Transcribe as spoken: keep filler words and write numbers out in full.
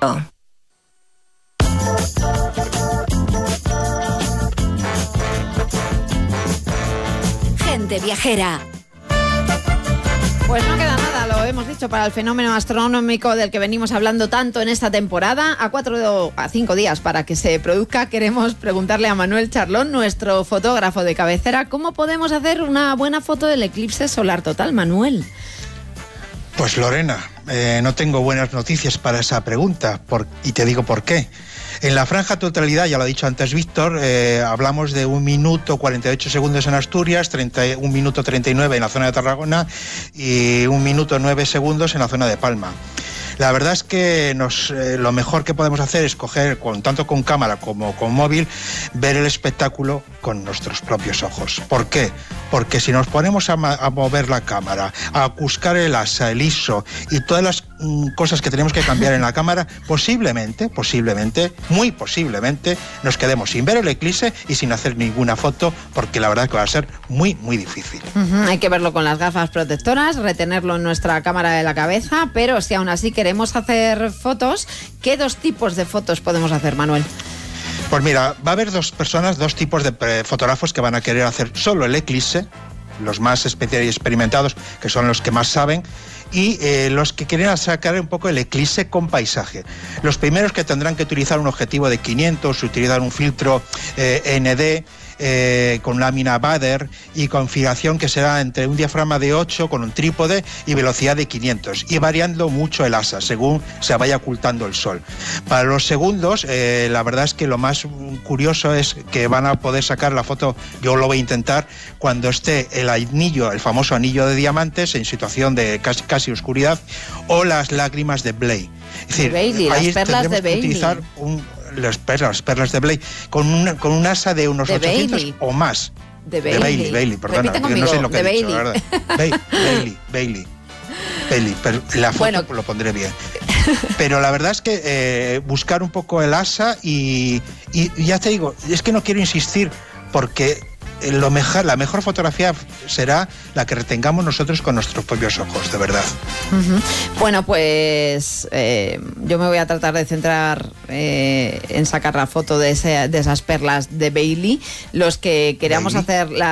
Gente viajera. Pues no queda nada, lo hemos dicho, para el fenómeno astronómico del que venimos hablando tanto en esta temporada. A cuatro o a cinco días para que se produzca, queremos preguntarle a Manuel Charlón, nuestro fotógrafo de cabecera, ¿cómo podemos hacer una buena foto del eclipse solar total, Manuel? Pues Lorena, eh, no tengo buenas noticias para esa pregunta, por, y te digo por qué. En la franja totalidad, ya lo ha dicho antes Víctor, eh, hablamos de un minuto cuarenta y ocho segundos en Asturias, treinta, un minuto treinta y nueve en la zona de Tarragona y un minuto nueve segundos en la zona de Palma. La verdad es que nos, eh, lo mejor que podemos hacer es coger, con, tanto con cámara como con móvil, ver el espectáculo con nuestros propios ojos. ¿Por qué? Porque si nos ponemos a, ma- a mover la cámara, a buscar el asa, el I S O y todas las mm, cosas que tenemos que cambiar en la cámara, posiblemente, posiblemente, muy posiblemente, nos quedemos sin ver el eclipse y sin hacer ninguna foto, porque la verdad es que va a ser muy, muy difícil. Uh-huh, hay que verlo con las gafas protectoras, retenerlo en nuestra cámara de la cabeza, pero si aún así queremos hacer fotos, ¿qué dos tipos de fotos podemos hacer, Manuel? Pues mira, va a haber dos personas, dos tipos de eh, fotógrafos que van a querer hacer solo el eclipse, los más especiales y experimentados, que son los que más saben, y eh, los que quieren sacar un poco el eclipse con paisaje. Los primeros que tendrán que utilizar un objetivo de quinientos, utilizar un filtro eh, N D, Eh, con lámina Bader y configuración que será entre un diafragma de ocho con un trípode y velocidad de quinientos, y variando mucho el asa según se vaya ocultando el sol. Para los segundos, eh, la verdad es que lo más curioso es que van a poder sacar la foto, yo lo voy a intentar, cuando esté el anillo, el famoso anillo de diamantes en situación de casi, casi oscuridad, o las lágrimas de Blake. Es decir, de Bailey, ahí las perlas de Bailey. utilizar un Las perlas, las perlas de Blake, con un, con un asa de unos de ochocientos Bailey. o más. De Bailey. De Bailey, Bailey, perdona, Repite porque no sé lo que conmigo, he de dicho, la Bailey. verdad. Bailey, Bailey, Bailey, Bailey, pero la foto Bueno. lo pondré bien. Pero la verdad es que eh, buscar un poco el asa y, y, y ya te digo, es que no quiero insistir, porque lo mejor, la mejor fotografía será la que retengamos nosotros con nuestros propios ojos, de verdad. Uh-huh. Bueno, pues eh, yo me voy a tratar de centrar eh, en sacar la foto de, ese, de esas perlas de Bailey. Los que queramos Bailey. hacer la